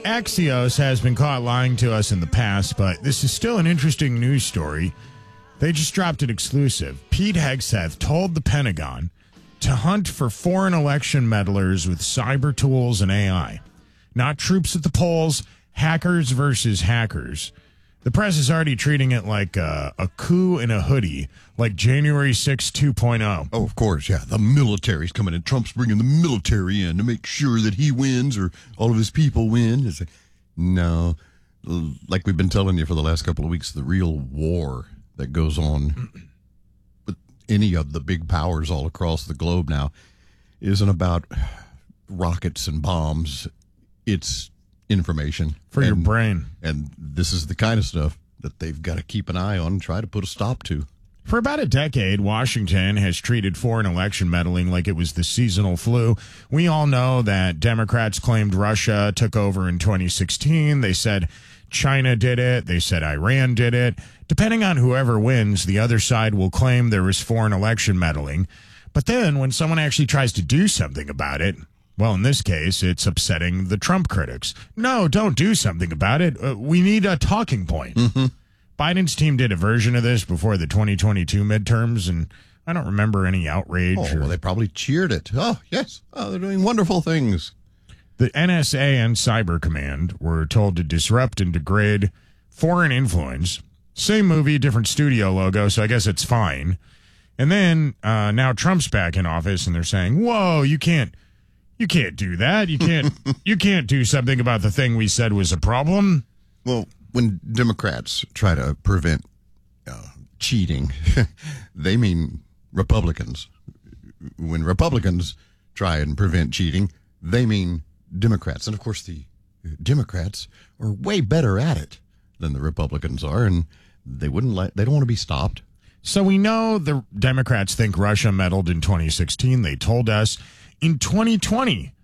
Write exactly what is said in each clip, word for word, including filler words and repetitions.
Axios has been caught lying to us in the past, but this is still an interesting news story. They just dropped an exclusive. Pete Hegseth told the Pentagon to hunt for foreign election meddlers with cyber tools and A I. Not troops at the polls, hackers versus hackers. The press is already treating it like a, a coup in a hoodie, like January sixth two point oh. Oh, of course, yeah. The military's coming in. Trump's bringing the military in to make sure that he wins or all of his people win. It's like, no, like we've been telling you for the last couple of weeks, the real war that goes on with any of the big powers all across the globe now isn't about rockets and bombs. It's information for and, your brain. And this is the kind of stuff that they've got to keep an eye on and try to put a stop to. For about a decade, Washington has treated foreign election meddling like it was the seasonal flu. We all know that Democrats claimed Russia took over in twenty sixteen. They said China did it. They said Iran did it. Depending on whoever wins, the other side will claim there was foreign election meddling. But then when someone actually tries to do something about it, well, in this case, it's upsetting the Trump critics. No, don't do something about it. Uh, we need a talking point. Mm-hmm. Biden's team did a version of this before the twenty twenty-two midterms, and I don't remember any outrage. Oh, or... well, they probably cheered it. Oh, yes. Oh, they're doing wonderful things. The N S A and Cyber Command were told to disrupt and degrade foreign influence. Same movie, different studio logo, so I guess it's fine. And then uh, now Trump's back in office, and they're saying, whoa, you can't. You can't do that. You can't you can't do something about the thing we said was a problem. Well, when Democrats try to prevent uh, cheating, they mean Republicans. When Republicans try and prevent cheating, they mean Democrats. And, of course, the Democrats are way better at it than the Republicans are, and they wouldn't let, they don't want to be stopped. So we know the Democrats think Russia meddled in twenty sixteen. They told us. In twenty twenty,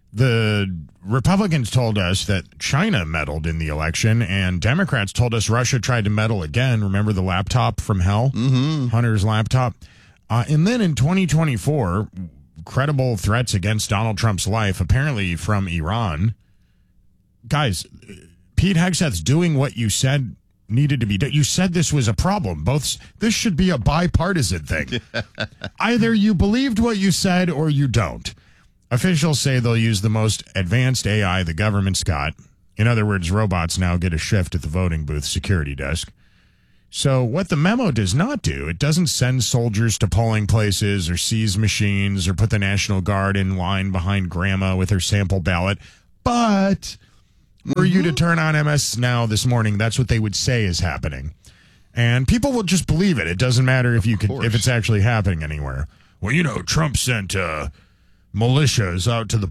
the Republicans told us that China meddled in the election, and Democrats told us Russia tried to meddle again. Remember the laptop from hell? Mm-hmm. Hunter's laptop. Uh, and then in twenty twenty-four, credible threats against Donald Trump's life, apparently from Iran. Guys, Pete Hegseth's doing what you said needed to be done. You said this was a problem. Both this should be a bipartisan thing. Either you believed what you said or you don't. Officials say they'll use the most advanced A I the government's got. In other words, robots now get a shift at the voting booth security desk. So what the memo does not do, it doesn't send soldiers to polling places or seize machines or put the National Guard in line behind grandma with her sample ballot. But were you to turn on M S Now this morning, that's what they would say is happening. And people will just believe it. It doesn't matter if you could, if it's actually happening anywhere. Well, you know, Trump sent uh, militias out to the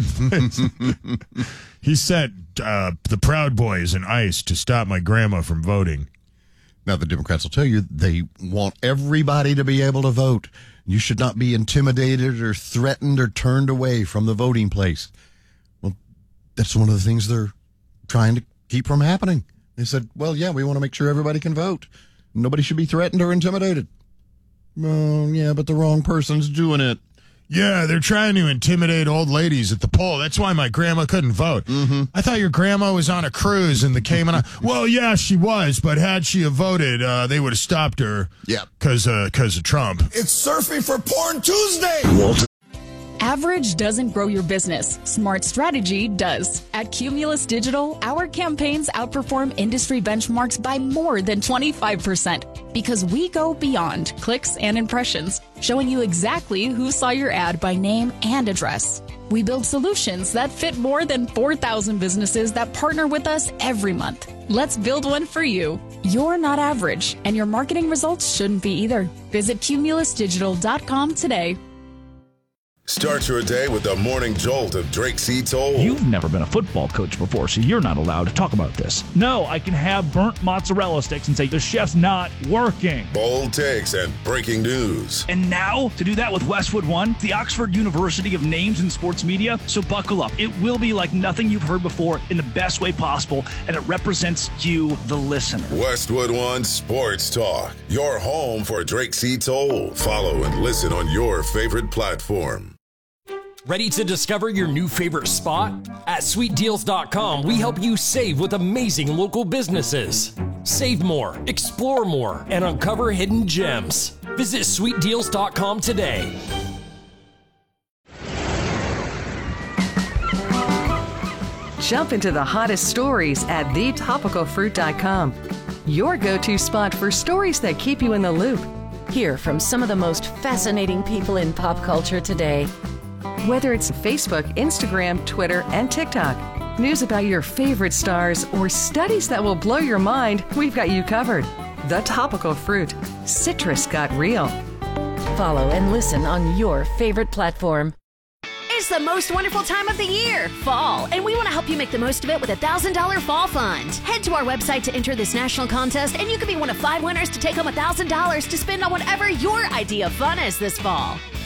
polling place. He sent uh, the Proud Boys and ICE to stop my grandma from voting. Now, the Democrats will tell you they want everybody to be able to vote. You should not be intimidated or threatened or turned away from the voting place. Well, that's one of the things they're trying to keep from happening. They said, well, yeah, we want to make sure everybody can vote. Nobody should be threatened or intimidated. Well, yeah, but the wrong person's doing it. Yeah, they're trying to intimidate old ladies at the poll. That's why my grandma couldn't vote. Mm-hmm. I thought your grandma was on a cruise in the Cayman Islands. Well, yeah, she was, but had she have voted, uh, they would have stopped her. Yeah, because uh, because of Trump. It's Surfing for Porn Tuesday. Average doesn't grow your business. Smart strategy does. At Cumulus Digital, our campaigns outperform industry benchmarks by more than twenty-five percent because we go beyond clicks and impressions, showing you exactly who saw your ad by name and address. We build solutions that fit more than four thousand businesses that partner with us every month. Let's build one for you. You're not average, and your marketing results shouldn't be either. Visit cumulus digital dot com today. Start your day with the morning jolt of Drake C. Toll. You've never been a football coach before, so you're not allowed to talk about this. No, I can have burnt mozzarella sticks and say the chef's not working. Bold takes and breaking news. And now, to do that with Westwood One, the Oxford University of Names in Sports Media. So buckle up. It will be like nothing you've heard before in the best way possible, and it represents you, the listener. Westwood One Sports Talk, your home for Drake C. Toll. Follow and listen on your favorite platform. Ready to discover your new favorite spot? At sweet deals dot com, we help you save with amazing local businesses. Save more, explore more, and uncover hidden gems. Visit sweet deals dot com today. Jump into the hottest stories at the topical fruit dot com. Your go-to spot for stories that keep you in the loop. Hear from some of the most fascinating people in pop culture today. Whether it's Facebook, Instagram, Twitter, and TikTok, news about your favorite stars, or studies that will blow your mind, we've got you covered. The Topical Fruit. Citrus got real. Follow and listen on your favorite platform. It's the most wonderful time of the year, fall, and we want to help you make the most of it with a one thousand dollars Fall Fund. Head to our website to enter this national contest, and you could be one of five winners to take home one thousand dollars to spend on whatever your idea of fun is this fall.